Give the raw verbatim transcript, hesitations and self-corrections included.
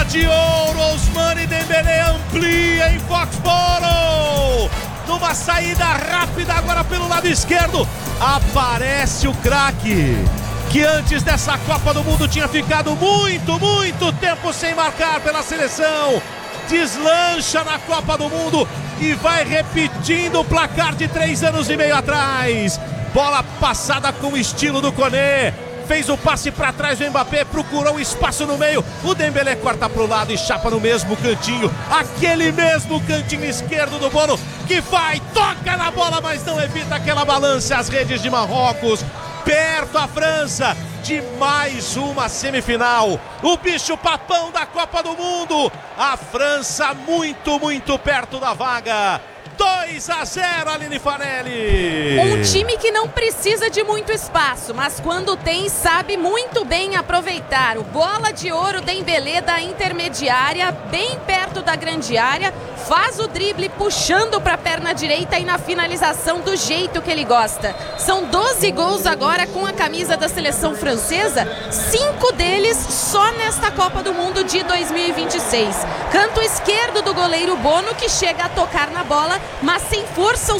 de ouro, Ousmane Dembélé amplia em Foxborough. Numa saída rápida agora pelo lado esquerdo, aparece o craque, que antes dessa Copa do Mundo tinha ficado muito, muito tempo sem marcar pela seleção. Deslancha na Copa do Mundo e vai repetindo o placar de três anos e meio atrás. Bola passada com o estilo do Koné. Fez o passe para trás do Mbappé, procurou espaço no meio. O Dembélé corta para o lado e chapa no mesmo cantinho. Aquele mesmo cantinho esquerdo do Bono, que vai, toca na bola, mas não evita aquela balança às redes de Marrocos. Perto a França de mais uma semifinal. O bicho papão da Copa do Mundo. A França muito, muito perto da vaga. dois a zero, Aline Fanelli. Um time que não precisa de muito espaço, mas quando tem, sabe muito bem aproveitar. O bola de ouro Dembélé da intermediária, bem perto da grande área, faz o drible puxando para a perna direita e na finalização do jeito que ele gosta. São doze gols agora com a camisa da seleção francesa, cinco deles só nesta Copa do Mundo de dois mil e vinte e seis. Canto esquerdo do goleiro Bono, que chega a tocar na bola, mas sem força o